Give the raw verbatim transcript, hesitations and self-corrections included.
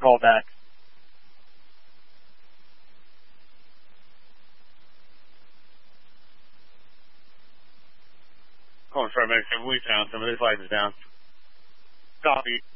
call back. Calling for a medic seven, we found some of his lights is down. Copy.